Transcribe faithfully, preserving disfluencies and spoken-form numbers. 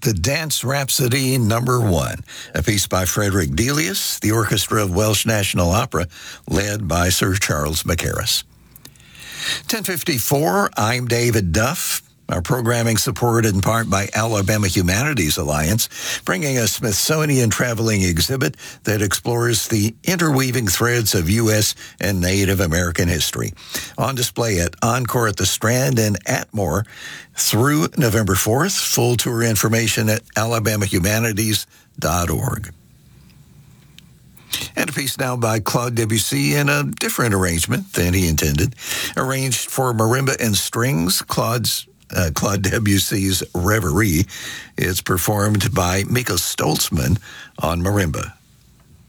the Dance Rhapsody Number One, a piece by Frederick Delius, the Orchestra of Welsh National Opera, led by Sir Charles Mackerras. ten fifty-four, I'm David Duff. Our programming supported in part by Alabama Humanities Alliance, bringing a Smithsonian traveling exhibit that explores the interweaving threads of U S and Native American history. On display at Encore at the Strand and Atmore through November fourth. Full tour information at alabama humanities dot org. And a piece now by Claude Debussy in a different arrangement than he intended. Arranged for marimba and strings, Claude's uh, Claude Debussy's Reverie is performed by Mika Stoltzman on marimba.